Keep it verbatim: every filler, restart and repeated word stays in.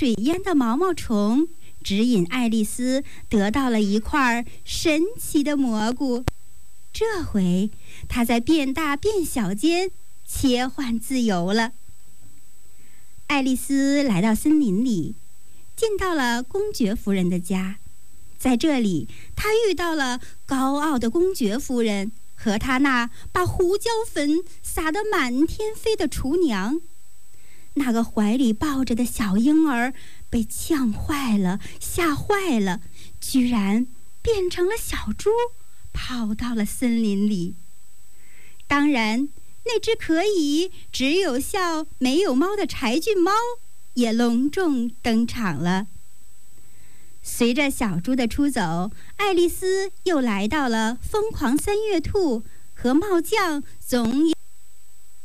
水淹的毛毛虫，指引爱丽丝得到了一块神奇的蘑菇。这回她在变大变小间切换自由了。爱丽丝来到森林里，进到了公爵夫人的家。在这里，她遇到了高傲的公爵夫人和她那把胡椒粉撒得满天飞的厨娘。那个怀里抱着的小婴儿被呛坏了，吓坏了，居然变成了小猪，跑到了森林里。当然，那只可以只有笑没有猫的柴郡猫也隆重登场了。随着小猪的出走，爱丽丝又来到了疯狂三月兔和帽匠总